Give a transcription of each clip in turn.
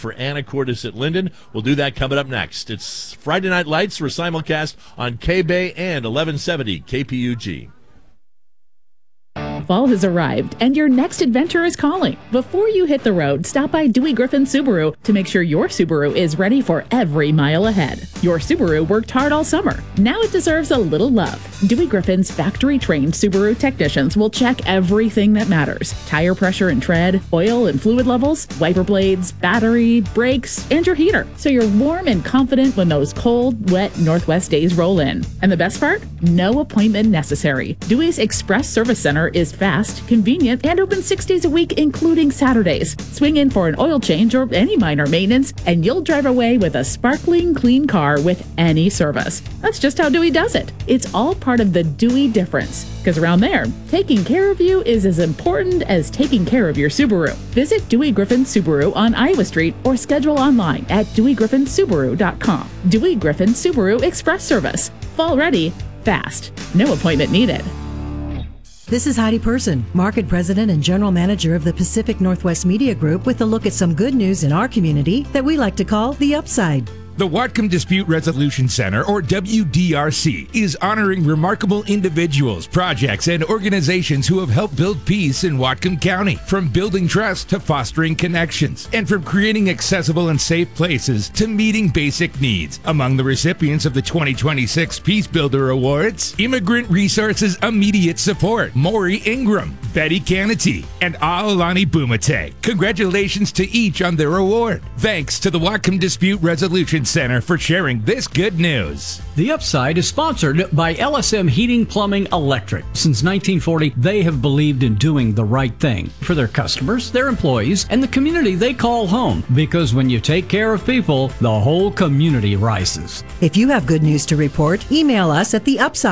for Anacortes at Linden. We'll do that coming up next. It's Friday Night Lights. We're simulcast on K-Bay and 1170 KPUG. Fall has arrived, and your next adventure is calling. Before you hit the road, stop by Dewey Griffin Subaru to make sure your Subaru is ready for every mile ahead. Your Subaru worked hard all summer. Now it deserves a little love. Dewey Griffin's factory-trained Subaru technicians will check everything that matters. Tire pressure and tread, oil and fluid levels, wiper blades, battery, brakes, and your heater. So you're warm and confident when those cold, wet Northwest days roll in. And the best part? No appointment necessary. Dewey's Express Service Center is fast, convenient, and open 6 days a week, including Saturdays. Swing in for an oil change or any minor maintenance, and you'll drive away with a sparkling clean car with any service. That's just how Dewey does it. It's all part of the Dewey difference, because around there, taking care of you is as important as taking care of your Subaru. Visit Dewey Griffin Subaru on Iowa Street or schedule online at DeweyGriffinSubaru.com. Dewey Griffin Subaru Express Service. Fall ready, fast. No appointment needed. This is Heidi Person, Market President and General Manager of the Pacific Northwest Media Group, with a look at some good news in our community that we like to call the upside. The Whatcom Dispute Resolution Center, or WDRC, is honoring remarkable individuals, projects, and organizations who have helped build peace in Whatcom County, from building trust to fostering connections, and from creating accessible and safe places to meeting basic needs. Among the recipients of the 2026 Peace Builder Awards, Immigrant Resources Immediate Support, Maury Ingram, Betty Canity, and Aolani Bumate. Congratulations to each on their award. Thanks to the Whatcom Dispute Resolution Center for sharing this good news. The Upside is sponsored by LSM Heating, Plumbing, Electric. Since 1940, they have believed in doing the right thing for their customers, their employees, and the community they call home. Because when you take care of people, the whole community rises. If you have good news to report, email us at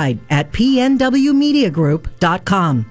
theupside@pnwmediagroup.com.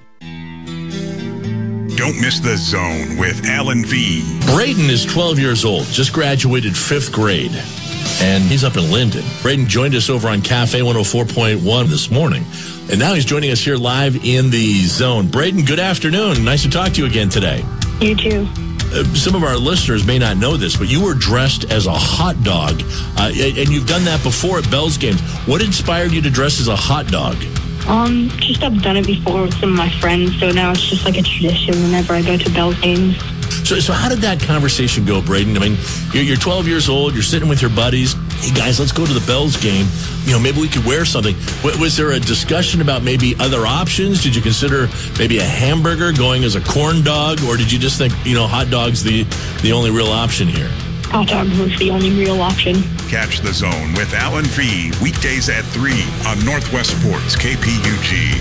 Don't miss The Zone with Alan V. Braden is 12 years old, just graduated 5th grade, and he's up in Linden. Braden joined us over on Cafe 104.1 this morning, and now he's joining us here live in The Zone. Braden, good afternoon. Nice to talk to you again today. You too. Some of our listeners may not know this, but you were dressed as a hot dog, and you've done that before at Bell's games. What inspired you to dress as a hot dog? Just I've done it before with some of my friends, so now it's just like a tradition whenever I go to Bell's games. So how did that conversation go, Braden? I mean, you're 12 years old, you're sitting with your buddies. Hey, guys, let's go to the Bell's game. You know, maybe we could wear something. Was there a discussion about maybe other options? Did you consider maybe a hamburger going as a corn dog? Or did you just think, hot dog's the only real option here? Hot dog was the only real option. Catch The Zone with Alan V. weekdays at 3 on Northwest Sports KPUG.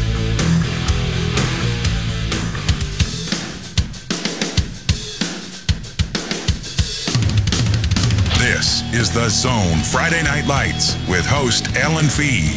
This is The Zone Friday Night Lights with host Alan V.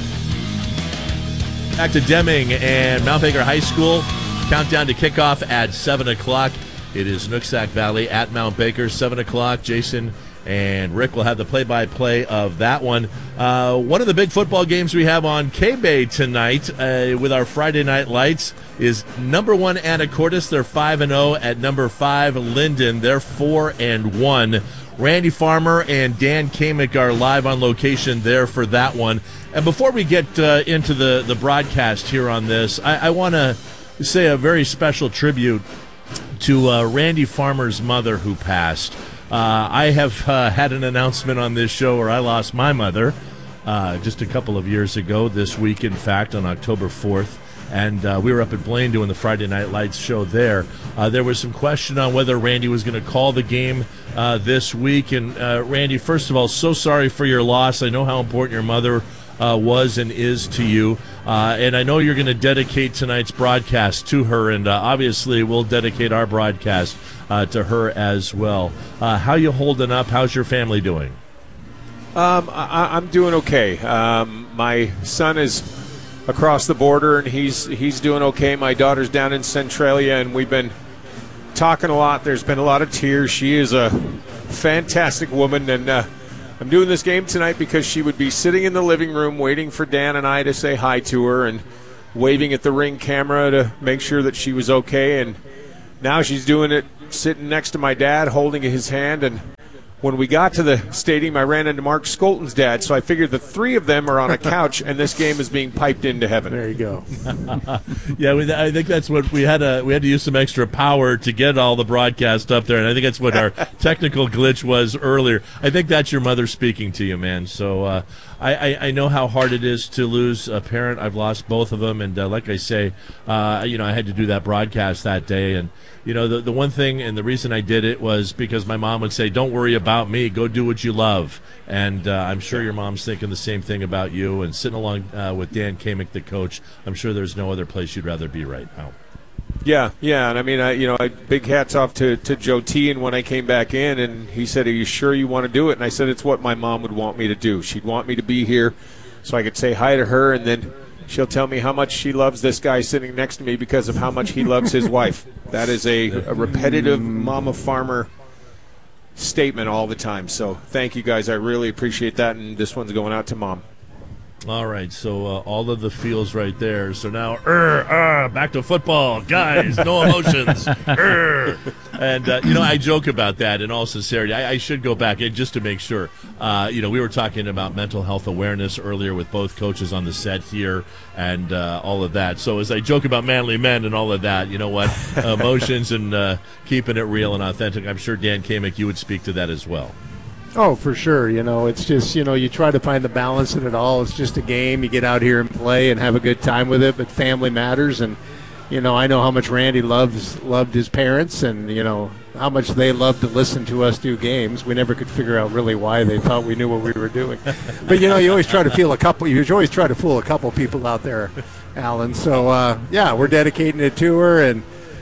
Back to Deming and Mount Baker High School. Countdown to kickoff at 7 o'clock. It is Nooksack Valley at Mount Baker, 7 o'clock. Jason and Rick will have the play-by-play of that one. One of the big football games we have on K-Bay tonight with our Friday Night Lights is number 1 Anacortes. They're 5-0 at number 5 Linden. They're 4-1. Randy Farmer and Dan Kamick are live on location there for that one. And before we get into the broadcast here on this, I want to say a very special tribute to Randy Farmer's mother who passed. I have had an announcement on this show where I lost my mother just a couple of years ago, this week, in fact, on October 4th. And we were up at Blaine doing the Friday Night Lights show there. There was some question on whether Randy was going to call the game this week. And Randy, first of all, so sorry for your loss. I know how important your mother was and is to you. And I know you're going to dedicate tonight's broadcast to her, and obviously we'll dedicate our broadcast to her as well. How you holding up? How's your family doing? I'm doing okay. My son is across the border, and he's doing okay. My daughter's down in Centralia, and we've been talking a lot. There's been a lot of tears. She is a fantastic woman, and I'm doing this game tonight because she would be sitting in the living room waiting for Dan and I to say hi to her and waving at the Ring camera to make sure that she was okay. And now she's doing it sitting next to my dad, holding his hand. And When we got to the stadium, I ran into Mark Skolton's dad, so I figured the three of them are on a couch, and this game is being piped into heaven. There you go. Yeah, I think that's what we had to use some extra power to get all the broadcast up there, and I think that's what our technical glitch was earlier. I think that's your mother speaking to you, man. So I know how hard it is to lose a parent. I've lost both of them, and like I say, I had to do that broadcast that day, and the one thing and the reason I did it was because my mom would say, "Don't worry about me. Go do what you love." And I'm sure your mom's thinking the same thing about you. And sitting along with Dan Kamick, the coach, I'm sure there's no other place you'd rather be right now. Yeah, and I mean, big hats off to Joe T. And when I came back in, and he said, "Are you sure you want to do it?" And I said, "It's what my mom would want me to do. She'd want me to be here so I could say hi to her, and then she'll tell me how much she loves this guy sitting next to me because of how much he loves his wife." That is a repetitive mama farmer statement all the time. So thank you guys. I really appreciate that, and this one's going out to Mom. All right, so all of the feels right there. So now, back to football. Guys, no emotions. And, I joke about that in all sincerity. I should go back just to make sure. We were talking about mental health awareness earlier with both coaches on the set here and all of that. So as I joke about manly men and all of that, you know what? Emotions and keeping it real and authentic. I'm sure, Dan Kamick, you would speak to that as well. Oh, for sure. It's just, you try to find the balance in it all. It's just a game. You get out here and play and have a good time with it, but family matters. And, I know how much Randy loved his parents and, how much they loved to listen to us do games. We never could figure out really why they thought we knew what we were doing. But, you always try to fool a couple people out there, Alan. So, we're dedicating it to her, and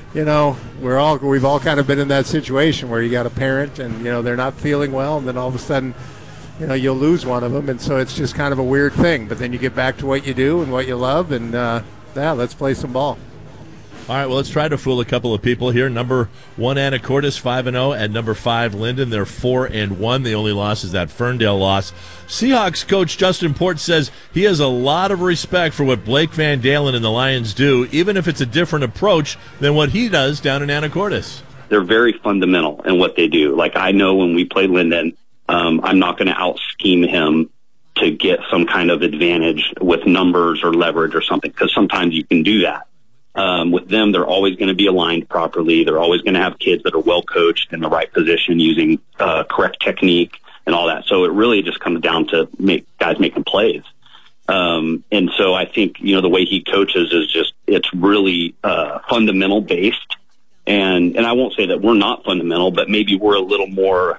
we've all kind of been in that situation where you got a parent and, they're not feeling well, and then all of a sudden, you'll lose one of them. And so it's just kind of a weird thing. But then you get back to what you do and what you love, and, let's play some ball. All right, well, let's try to fool a couple of people here. Number 1, Anacortes, 5-0, and number 5, Linden. They're 4-1. The only loss is that Ferndale loss. Seahawks coach Justin Port says he has a lot of respect for what Blake Van Dalen and the Lions do, even if it's a different approach than what he does down in Anacortes. They're very fundamental in what they do. Like, I know when we play Linden, I'm not going to out-scheme him to get some kind of advantage with numbers or leverage or something, because sometimes you can do that. With them, they're always going to be aligned properly. They're always going to have kids that are well coached in the right position using correct technique and all that. So it really just comes down to guys making plays. And so I think, the way he coaches is it's really fundamental based. And I won't say that we're not fundamental, but maybe we're a little more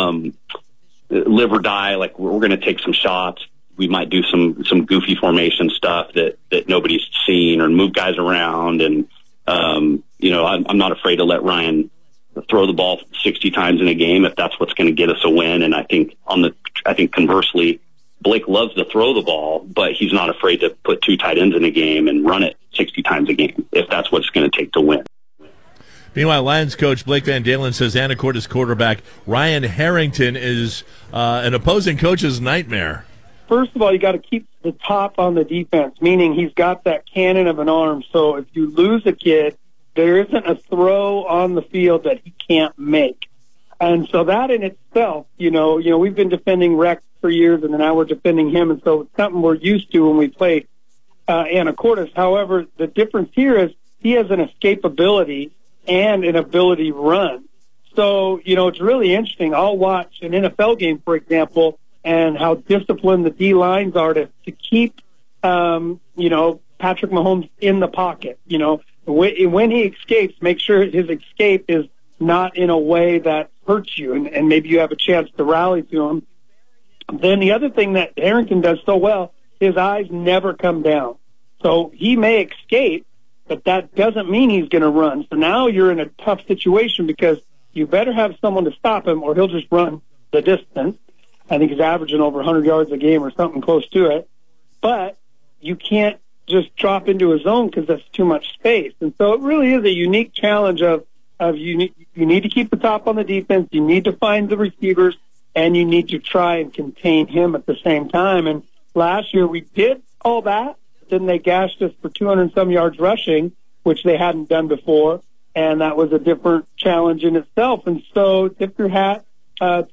live or die. Like, we're going to take some shots. We might do some goofy formation stuff that nobody's seen, or move guys around. And, I'm not afraid to let Ryan throw the ball 60 times in a game if that's what's going to get us a win. And I think conversely, Blake loves to throw the ball, but he's not afraid to put 2 tight ends in a game and run it 60 times a game if that's what it's going to take to win. Meanwhile, Lions coach Blake Van Dalen says Anacortes quarterback Ryan Harrington is an opposing coach's nightmare. First of all, you got to keep the top on the defense, meaning he's got that cannon of an arm. So if you lose a kid, there isn't a throw on the field that he can't make. And so that in itself, we've been defending Rex for years, and now we're defending him. And so it's something we're used to when we play Anacortes. However, the difference here is he has an escapability and an ability to run. So, it's really interesting. I'll watch an NFL game, for example, and how disciplined the D-lines are to keep, Patrick Mahomes in the pocket. When he escapes, make sure his escape is not in a way that hurts you, and maybe you have a chance to rally to him. Then the other thing that Harrington does so well, his eyes never come down. So he may escape, but that doesn't mean he's going to run. So now you're in a tough situation because you better have someone to stop him, or he'll just run the distance. I think he's averaging over 100 yards a game or something close to it. But you can't just drop into a zone because that's too much space. And so it really is a unique challenge of you need to keep the top on the defense, you need to find the receivers, and you need to try and contain him at the same time. And last year we did all that. Then they gashed us for 200-some yards rushing, which they hadn't done before, and that was a different challenge in itself. And so tip your hat